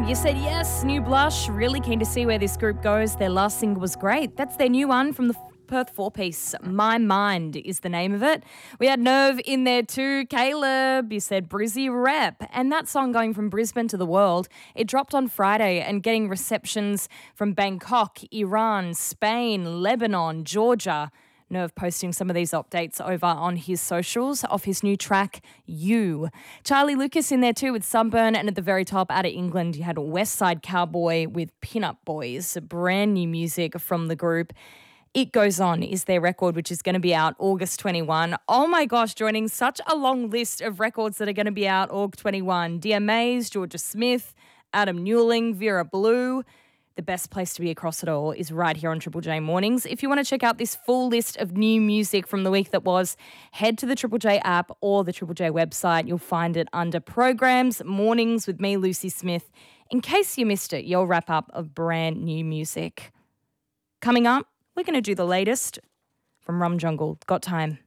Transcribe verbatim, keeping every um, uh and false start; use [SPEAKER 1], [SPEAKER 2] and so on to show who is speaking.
[SPEAKER 1] You said yes, new blush. Really keen to see where this group goes. Their last single was great. That's their new one from the Perth four-piece. My Mind is the name of it. We had Nerve in there too. Caleb, you said Brizzy Rep. And that song going from Brisbane to the world, it dropped on Friday and getting receptions from Bangkok, Iran, Spain, Lebanon, Georgia. Nerve posting some of these updates over on his socials of his new track, You. Charlie Lucas in there too with Sunburn, and at the very top out of England you had West Side Cowboy with Pin-Up Boys, brand new music from the group. It Goes On is their record, which is going to be out August twenty-first. Oh my gosh, joining such a long list of records that are going to be out August twenty-first. Dear Mays, Georgia Smith, Adam Newling, Vera Blue. The best place to be across it all is right here on Triple J Mornings. If you want to check out this full list of new music from the week that was, head to the Triple J app or the Triple J website. You'll find it under Programs, Mornings with me, Lucy Smith. In case you missed it, your wrap-up of brand new music. Coming up, we're going to do the latest from Rum Jungle. Got Time.